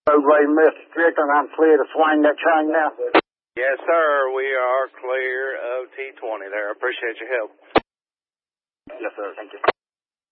Roadway, Mr. Strickland, I'm clear to swing that train now. Yes, sir. We are clear of T20 there. I appreciate your help. Yes, sir. Thank you.